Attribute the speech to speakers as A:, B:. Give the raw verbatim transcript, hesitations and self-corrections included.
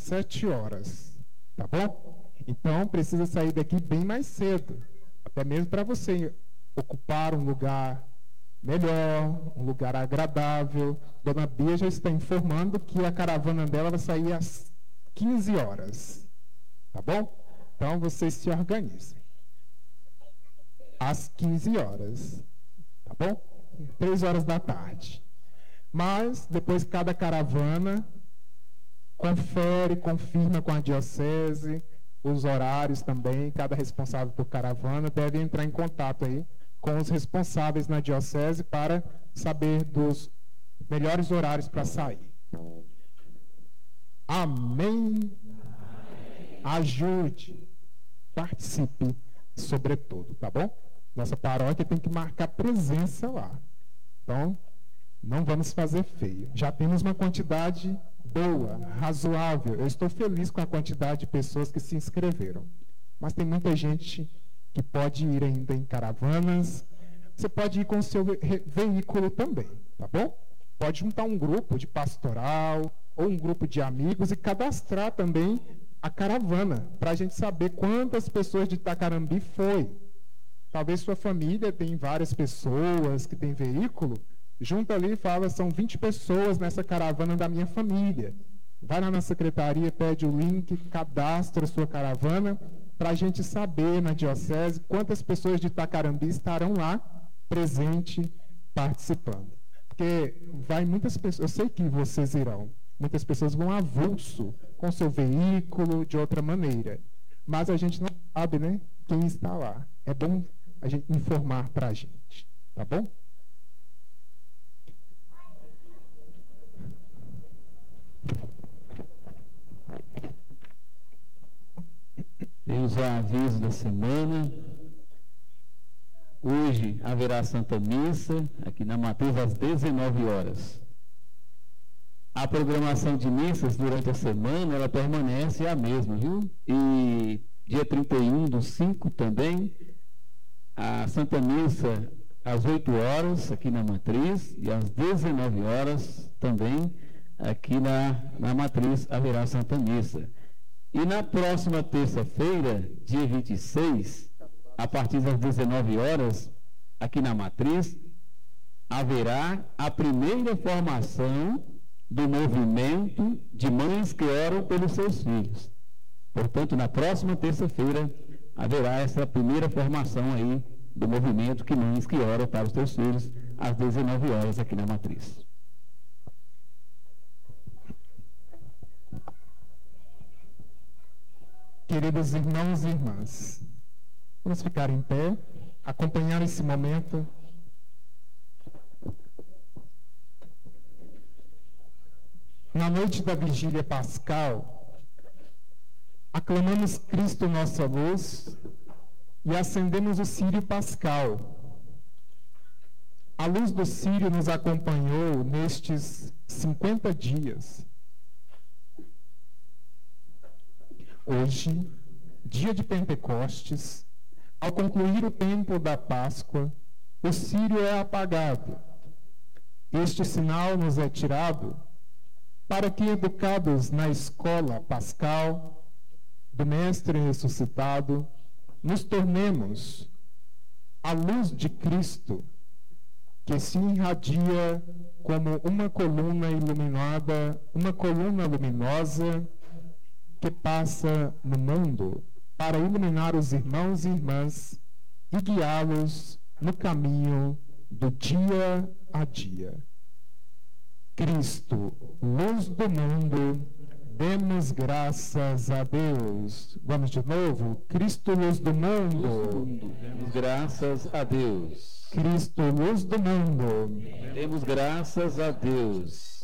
A: sete horas, tá bom? Então, precisa sair daqui bem mais cedo, até mesmo para você ocupar um lugar melhor, um lugar agradável. Dona Bia já está informando que a caravana dela vai sair às quinze horas, tá bom? Então, vocês se organizem. Às quinze horas, tá bom? três horas da tarde. Mas, depois, cada caravana confere, confirma com a diocese, os horários também, cada responsável por caravana deve entrar em contato aí com os responsáveis na diocese para saber dos melhores horários para sair. Amém? Ajude, participe, sobretudo, tá bom? Nossa paróquia tem que marcar presença lá. Então, não vamos fazer feio. Já temos uma quantidade boa, razoável. Eu estou feliz com a quantidade de pessoas que se inscreveram. Mas tem muita gente que pode ir ainda em caravanas. Você pode ir com o seu ve- veículo também, tá bom? Pode juntar um grupo de pastoral ou um grupo de amigos e cadastrar também a caravana, para a gente saber quantas pessoas de Itacarambi foi. Talvez sua família tenha várias pessoas que tem veículo. Junta ali e fala, são vinte pessoas nessa caravana da minha família. Vai lá na secretaria, pede o link, cadastra a sua caravana, para a gente saber na diocese quantas pessoas de Itacarambi estarão lá, presente, participando. Porque vai muitas pessoas, eu sei que vocês irão, muitas pessoas vão avulso com seu veículo, de outra maneira. Mas a gente não sabe, né, quem está lá. É bom a gente informar para a gente, tá bom?
B: Temos o aviso da semana. Hoje haverá Santa Missa, aqui na Matriz, às dezenove horas. A programação de missas durante a semana, ela permanece a mesma, viu? E dia trinta e um do cinco também, a Santa Missa às oito horas, aqui na Matriz, e às dezenove horas também, aqui na, na Matriz, haverá Santa Missa. E na próxima terça-feira, dia vinte e seis, a partir das dezenove horas, aqui na Matriz, haverá a primeira formação do movimento de mães que oram pelos seus filhos. Portanto, na próxima terça-feira, haverá essa primeira formação aí do movimento que mães que oram para os seus filhos, às dezenove horas, aqui na Matriz.
A: Queridos irmãos e irmãs, vamos ficar em pé, acompanhar esse momento. Na noite da vigília pascal, aclamamos Cristo nossa luz e acendemos o círio pascal. A luz do círio nos acompanhou nestes cinquenta dias. Hoje, dia de Pentecostes, ao concluir o tempo da Páscoa, o círio é apagado. Este sinal nos é tirado para que, educados na escola pascal do Mestre ressuscitado, nos tornemos a luz de Cristo, que se irradia como uma coluna iluminada, uma coluna luminosa, que passa no mundo para iluminar os irmãos e irmãs e guiá-los no caminho do dia a dia. Cristo, luz do mundo, demos graças a Deus. Vamos de novo? Cristo, luz do mundo.
B: Demos graças a Deus.
A: Cristo, luz do mundo.
B: Demos graças a Deus.